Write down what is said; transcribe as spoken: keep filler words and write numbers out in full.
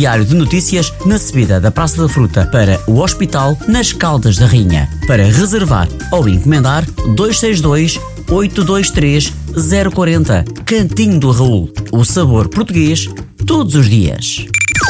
diário de notícias na subida da Praça da Fruta para o Hospital nas Caldas da Rainha. Para reservar ou encomendar, dois seis dois, oito dois três, zero quatro zero. Cantinho do Raul. O sabor português todos os dias.